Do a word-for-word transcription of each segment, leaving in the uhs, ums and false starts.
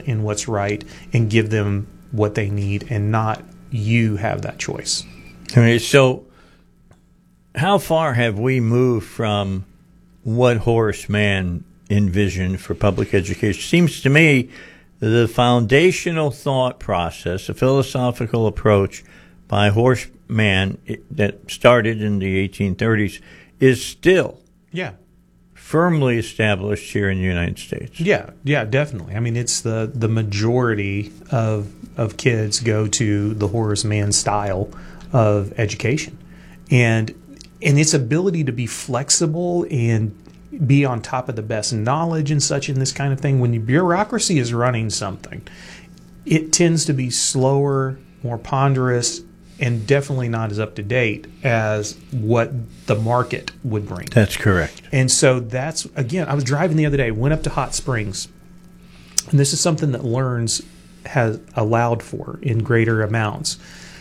in what's right and give them what they need, and not you have that choice. Okay, so how far have we moved from what Horace Mann envisioned for public education? Seems to me the foundational thought process, a philosophical approach by Horace Mann that started in the eighteen thirties is still yeah. firmly established here in the United States. Yeah, yeah, definitely. I mean, it's the, the majority of of kids go to the Horace Mann style of education. And and its ability to be flexible and be on top of the best knowledge and such in this kind of thing, when the bureaucracy is running something, it tends to be slower, more ponderous, and definitely not as up to date as what the market would bring. That's correct. And so that's, again, I was driving the other day, went up to Hot Springs, and this is something that Learns has allowed for in greater amounts.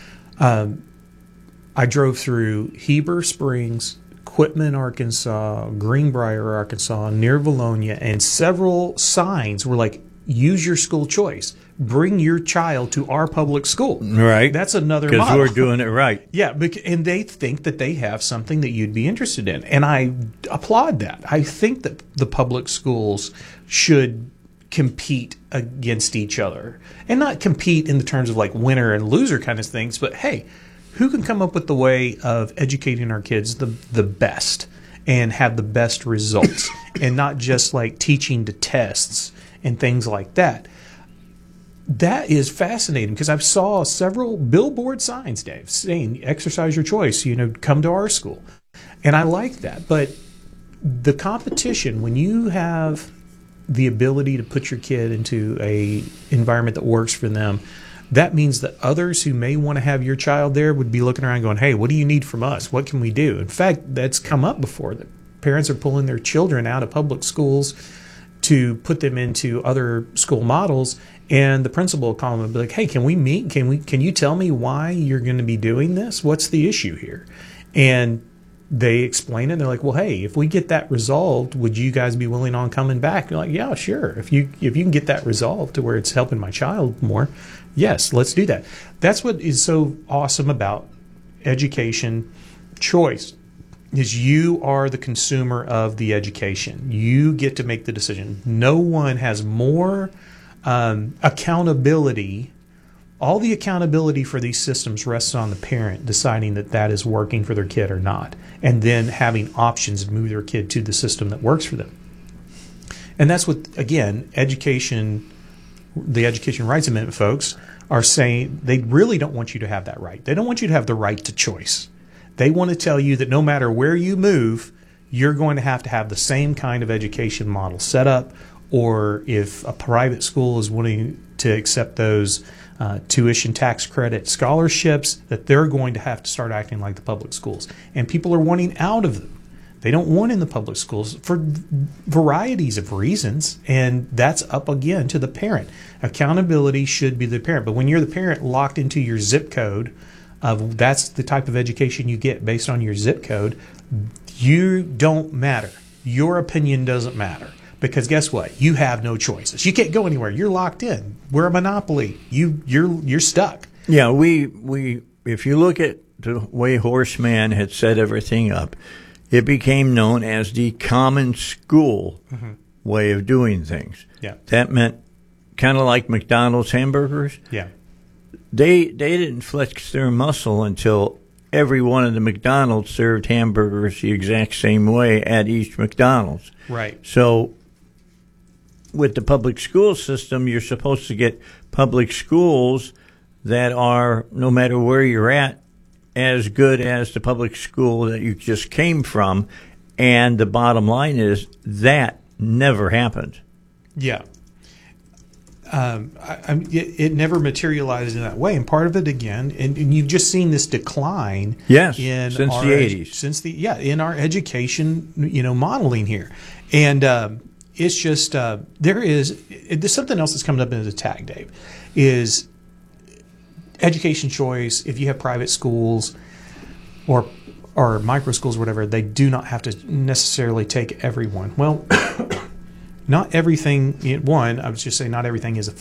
Um, I drove through Heber Springs, Quitman, Arkansas, Greenbrier, Arkansas, near Valonia, and several signs were like, use your school choice. Bring your child to our public school. Right. That's another model. Because we're doing it right. Yeah, and they think that they have something that you'd be interested in. And I applaud that. I think that the public schools should compete against each other. And not compete in the terms of like winner and loser kind of things, but hey, who can come up with the way of educating our kids the the best and have the best results, and not just like teaching to tests and things like that. That is fascinating, because I saw several billboard signs, Dave, saying exercise your choice, you know, come to our school. And I like that. But the competition, when you have the ability to put your kid into a environment that works for them, that means that others who may want to have your child there would be looking around going, hey, what do you need from us? What can we do? In fact, that's come up before, that parents are pulling their children out of public schools to put them into other school models, and the principal will call them and be like, hey, can we meet? Can we? Can you tell me why you're going to be doing this? What's the issue here? And they explain it. They're like, well, hey, if we get that resolved, would you guys be willing on coming back? You're like, yeah, sure. If you if you can get that resolved to where it's helping my child more, yes, let's do that. That's what is so awesome about education choice, is you are the consumer of the education. You get to make the decision. No one has more um, accountability. All the accountability for these systems rests on the parent deciding that that is working for their kid or not, and then having options to move their kid to the system that works for them. And that's what, again, education, the Education Rights Amendment folks are saying. They really don't want you to have that right. They don't want you to have the right to choice. They want to tell you that no matter where you move, you're going to have to have the same kind of education model set up, or if a private school is wanting to accept those uh, tuition tax credit scholarships, that they're going to have to start acting like the public schools. And people are wanting out of them. They don't want in the public schools for varieties of reasons, and that's up again to the parent. Accountability should be the parent. But when you're the parent locked into your zip code, of that's the type of education you get based on your zip code, you don't matter. Your opinion doesn't matter, because guess what? You have no choices. You can't go anywhere. You're locked in. We're a monopoly. You you're you're stuck. Yeah, we we if you look at the way Horace Mann had set everything up, it became known as the common school mm-hmm. way of doing things. Yeah. That meant kind of like McDonald's hamburgers. Yeah. They they didn't flex their muscle until every one of the McDonald's served hamburgers the exact same way at each McDonald's. Right. So with the public school system, you're supposed to get public schools that are, no matter where you're at, as good as the public school that you just came from. And the bottom line is that never happened. Yeah. Um, I, I, it, it never materialized in that way, and part of it again, and, and you've just seen this decline. Yes, in since our, the eighties, since the yeah, in our education, you know, modeling here, and um, it's just uh, there is it, there's something else that's coming up in the tag, Dave, is education choice. If you have private schools or or micro schools or whatever, they do not have to necessarily take everyone. Well. Not everything, one, I was just saying not everything is a